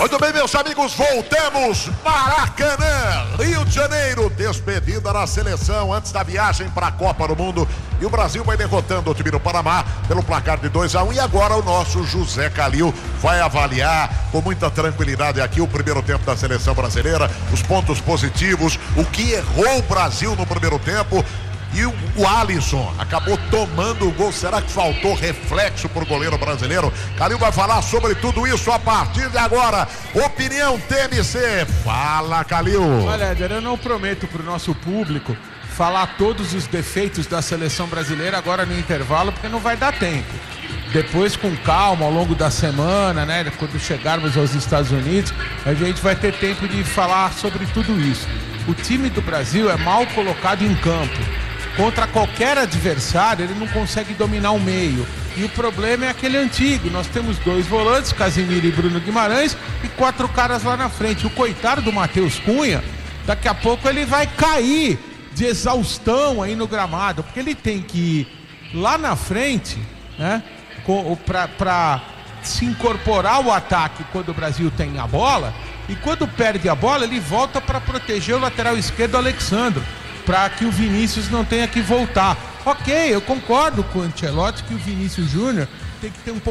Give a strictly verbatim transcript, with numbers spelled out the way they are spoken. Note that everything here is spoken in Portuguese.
Muito bem, meus amigos, voltamos. Maracanã, Rio de Janeiro, despedida da seleção antes da viagem para a Copa do Mundo. E o Brasil vai derrotando o time do Panamá pelo placar de dois a um. E agora o nosso José Calil vai avaliar com muita tranquilidade aqui o primeiro tempo da seleção brasileira, os pontos positivos, o que errou o Brasil no primeiro tempo. E o, o Alisson acabou tomando o gol. Será que faltou reflexo pro goleiro brasileiro? Calil vai falar sobre tudo isso a partir de agora. Opinião T M C. Fala, Calil. Olha, Éder, eu não prometo pro nosso público falar todos os defeitos da seleção brasileira agora no intervalo, porque não vai dar tempo. Depois, com calma, ao longo da semana, né, quando chegarmos aos Estados Unidos, a gente vai ter tempo de falar sobre tudo isso. O time do Brasil é mal colocado em campo. Contra qualquer adversário, ele não consegue dominar o meio. E o problema é aquele antigo. Nós temos dois volantes, Casemiro e Bruno Guimarães, e quatro caras lá na frente. O coitado do Matheus Cunha, daqui a pouco ele vai cair de exaustão aí no gramado, porque ele tem que ir lá na frente, né, para se incorporar ao ataque quando o Brasil tem a bola, e quando perde a bola, ele volta para proteger o lateral esquerdo, Alexandro, para que o Vinícius não tenha que voltar. Ok, eu concordo com o Ancelotti que o Vinícius Júnior tem que ter um pouco